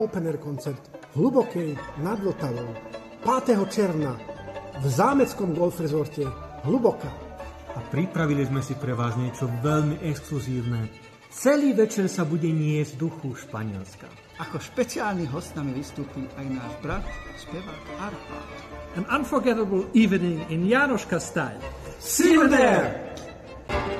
Open air koncert v Hlubokej nad Vltavou 5. června v zámeckom golf rezorte Hluboka. A pripravili sme si pre vás niečo veľmi exkluzívne. Celý večer sa bude niesť duchu Španielska. Ako špeciálny host nami vystúpi aj náš brat, spevák Arpad. An unforgettable evening in Jánoška style. See you there!